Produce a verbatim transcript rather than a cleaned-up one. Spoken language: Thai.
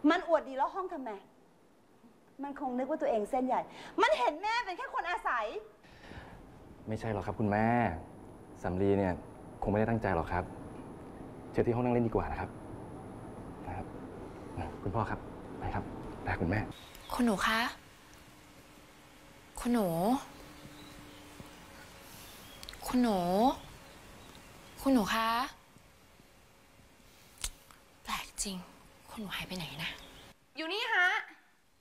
มันอวดดีแล้วห้องทำไมมันคงนึกว่าตัวเองเส้นใหญ่มันเห็นแม่เป็นแค่คนอาศัยไม่ใช่หรอกครับคุณแม่สำลีเนี่ยคงไม่ได้ตั้งใจหรอกครับเชิญที่ห้องนั่งเล่นดีกว่านะครับนะครับคุณพ่อครับไปครับไปคุณแม่คุณหนูคะคุณหนูคุณหนูคุณหนูคะแปลกจริงคุณหนูหายไปไหนนะอยู่นี่ฮะ